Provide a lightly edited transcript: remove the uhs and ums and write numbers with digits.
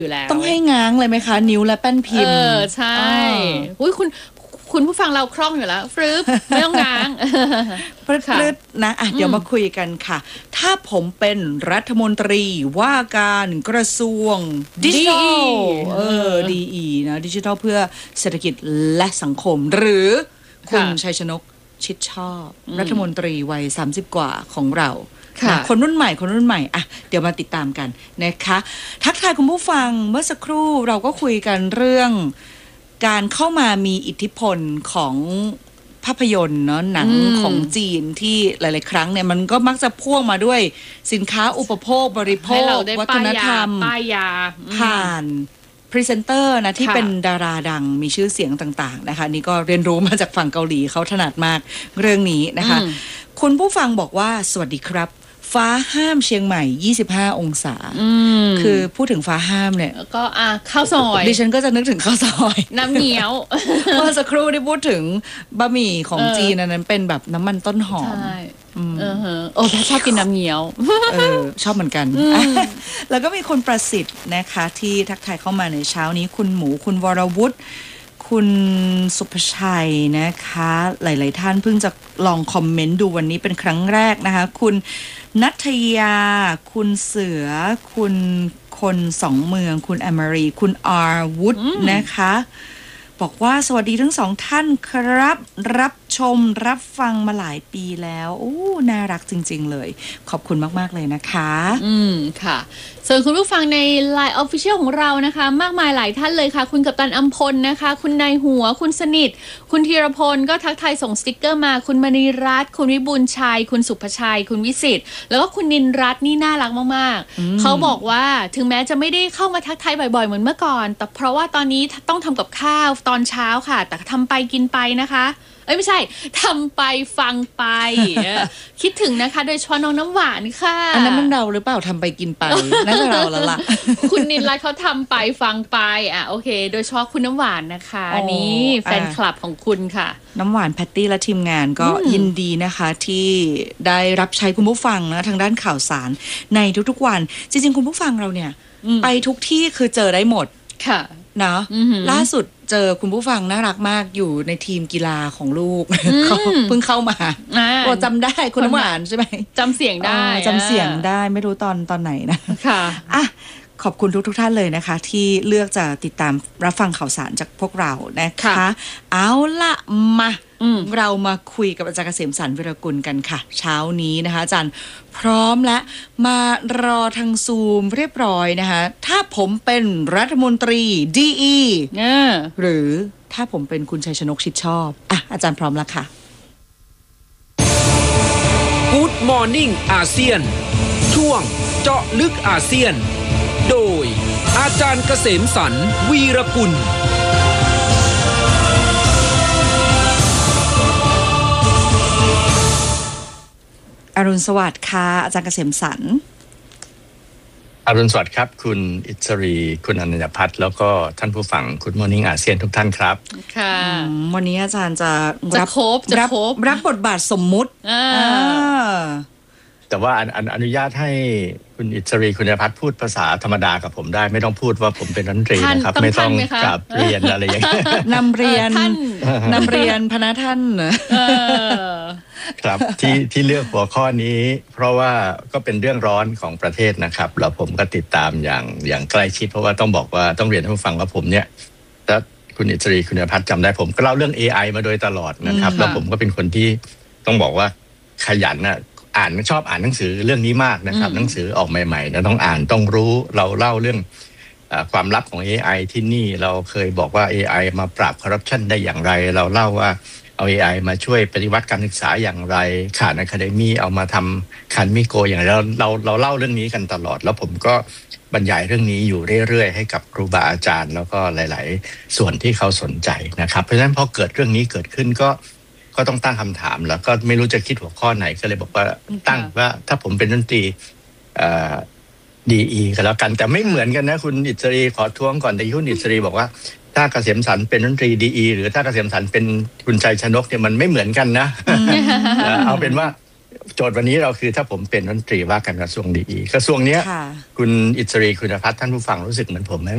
อยู่แล้วต้องให้ง้างเลยไหมคะนิ้วและแป้นพิมพ์ใช่อุ้ยคุณผู้ฟังเราคล่องอยู่แล้วฟรึบไม่ต้องง้างปรึดๆนะเดี๋ยวมาคุยกันค่ะถ้าผมเป็นรัฐมนตรีว่าการกระทรวงดิจิทัลDE นะดิจิทัลเพื่อเศรษฐกิจและสังคมหรือคุณชัยชนกชิดชอบรัฐมนตรีวัย30กว่าของเราคนรุ่นใหม่เดี๋ยวมาติดตามกันนะคะทักทายคุณผู้ฟังเมื่อสักครู่เราก็คุยกันเรื่องการเข้ามามีอิทธิพลของภาพยนตร์เนาะหนังของจีนที่หลายๆครั้งเนี่ยมันก็มักจะพ่วงมาด้วยสินค้าอุปโภคบริโภควัฒนธรรมป้ายยาผ่านพรีเซนเตอร์นะที่เป็นดาราดังมีชื่อเสียงต่างๆนะคะนี่ก็เรียนรู้มาจากฝั่งเกาหลีเขาถนัดมากเรื่องนี้นะคะคุณผู้ฟังบอกว่าสวัสดีครับฟ้าห้ามเชียงใหม่25องศาคือพูดถึงฟ้าห้ามเนี่ยก็ข้าวซอยดิฉันก็จะนึกถึงข้าวซอยน้ำเงี้ยวเมื่อสักครู่ที่พูดถึงบะหมี่ของจีนนั้นเป็นแบบน้ำมันต้นหอมแพทชอบกินน้ำเงี้ยวชอบเหมือนกันแล้วก็มีคุณประสิทธิ์นะคะที่ทักทายเข้ามาในเช้านี้คุณหมูคุณวรวุฒิคุณสุภชัยนะคะหลายๆท่านเพิ่งจะลองคอมเมนต์ดูวันนี้เป็นครั้งแรกนะคะคุณณัฐยาคุณเสือคุณคนสองเมืองคุณแอมมารีคุณอาร์วุฒนะคะบอกว่าสวัสดีทั้งสองท่านครับรับชมรับฟังมาหลายปีแล้วน่ารักจริงๆเลยขอบคุณมากๆเลยนะคะค่ะส่วนคุณผู้ฟังใน LINE Official ของเรานะคะมากมายหลายท่านเลยค่ะคุณกัปตันอำพลนะคะคุณนายหัวคุณสนิทคุณธีรพลก็ทักทายส่งสติ๊กเกอร์มาคุณมณีรัตน์คุณวิบูลย์ชัยคุณสุภชัยคุณวิสิทธิ์แล้วก็คุณนินรัตน์นี่น่ารักมากๆเขาบอกว่าถึงแม้จะไม่ได้เข้ามาทักทายบ่อยๆเหมือนเมื่อก่อนแต่เพราะว่าตอนนี้ต้องทำกับข้าวตอนเช้าค่ะแต่ทำไปกินไปนะคะไม่ใช่ทำไปฟังไป คิดถึงนะคะโดยเฉพาะน้องน้ำหวานค่ะอันนั้นมันเราหรือเปล่าทำไปกินไปน่าจะเราแล้วล่ะคุณนินรัตน์เขาทำไปฟังไปโอเคโดยเฉพาะคุณน้ำหวานนะคะนี่แฟนคลับของคุณค่ะน้ำหวานแพตตี้และทีมงานก็ยินดีนะคะที่ได้รับใช้คุณผู้ฟังนะทางด้านข่าวสารในทุกๆวันจริงๆคุณผู้ฟังเราเนี่ยไปทุกที่คือเจอได้หมดค่ะนะล่าสุดเจอคุณผู้ฟังน่ารักมากอยู่ในทีมกีฬาของลูกเขาเพิ่งเข้ามาจำได้คุณน้ำหวานใช่ไหมจำเสียงได้จำเสียงได้ไม่รู้ตอนไหนนะค่ะขอบคุณทุกท่านเลยนะคะที่เลือกจะติดตามรับฟังข่าวสารจากพวกเรานะคะเอาละมาเรามาคุยกับอาจารย์เกษมสรรวิรกุลกันค่ะเช้านี้นะคะอาจารย์พร้อมและมารอทางซูมเรียบร้อยนะคะถ้าผมเป็นรัฐมนตรี DE หรือถ้าผมเป็นคุณชัยชนกชิดชอบอาจารย์พร้อมแล้วค่ะ Good Morning อาเซียนช่วงเจาะลึกอาเซียนโดยอาจารย์เกษมสรรวีรกุลอรุณสวัสดิ์ค่ะอาจารย์เกษมสรรอรุณสวัสดิ์ครับคุณอิสรีคุณอนัญญพัฒน์แล้วก็ท่านผู้ฟังGood Morning อาเซียนทุกท่านครับค่ะวันนี้อาจารย์จะรับบทบาทสมมุติแต่ว่าอนุญาตให้คุณอิสรีคุณอนัญญพัฒน์พูดภาษาธรรมดากับผมได้ไม่ต้องพูดว่าผมเป็นรัฐมนตรีนะครับไม่ต้องกราบเรียนอะไรอย่างนี้นำเรียนพนักท่านครับที่เลือกหัวข้อนี้เพราะว่าก็เป็นเรื่องร้อนของประเทศนะครับแล้วผมก็ติดตามอย่างใกล้ชิดเพราะว่าต้องบอกว่าต้องเรียนให้ผู้ฟังว่าผมเนี่ยถ้าคุณอิสรีคุณอนัญญพัฒน์จำได้ผมก็เล่าเรื่อง AI มาโดยตลอดนะครับแล้วผมก็เป็นคนที่ต้องบอกว่าขยันนะชอบอ่านหนังสือเรื่องนี้มากนะครับหนังสือออกใหม่ๆนะต้องอ่านต้องรู้เราเล่าเรื่องความลับของ AI ที่นี่เราเคยบอกว่า AI มาปราบคอร์รัปชันได้อย่างไรเราเล่าว่าเอา AI มาช่วยปฏิวัติการศึกษาอย่างไรข่านอะคาเดมี่เอามาทำคันมิโกอย่างไรเราเล่าเรื่องนี้กันตลอดแล้วผมก็บรรยายเรื่องนี้อยู่เรื่อยๆให้กับครูบาอาจารย์แล้วก็หลายๆส่วนที่เขาสนใจนะครับเพราะฉะนั้นพอเกิดเรื่องนี้เกิดขึ้นก็ต้องตั้งคำถามแล้วก็ไม่รู้จะคิดหัวข้อไหนก็เลยบอกว่าตั้งว่าถ้าผมเป็นรัฐมนตรีDE ก็แล้วกันแต่ไม่เหมือนกันนะคุณอิสรีขอท้วงก่อนแต่คุณอิสรีบอกว่าถ้าเกษมสรรเป็นรัฐมนตรี DE หรือถ้าเกษมสรรเป็นคุณชัยชนกเนี่ยมันไม่เหมือนกันนะ เอาเป็นว่าโจทย์วันนี้เราคือถ้าผมเป็นรัฐมนตรีว่าการกระทรวง DE กระทรวงเนี้ยคุณอิสรีคุณภัทรท่านผู้ฟังรู้สึกเหมือนผมไหม